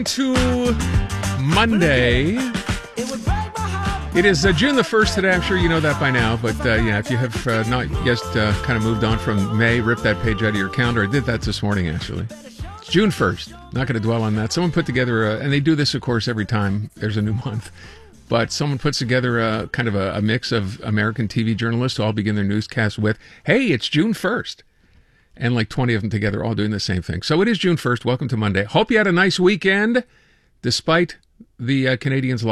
To Monday. It is June the 1st today. I'm sure you know that by now. But yeah, if you have not yet kind of moved on from May, rip that page out of your calendar. I did that this morning, actually. It's June 1st. Not going to dwell on that. Someone put together, and they do this, of course, every time there's a new month. But someone puts together a kind of a mix of American TV journalists who all begin their newscast with, hey, it's June 1st. And like 20 of them together all doing the same thing. So it is June 1st. Welcome to Monday. Hope you had a nice weekend, despite the Canadians'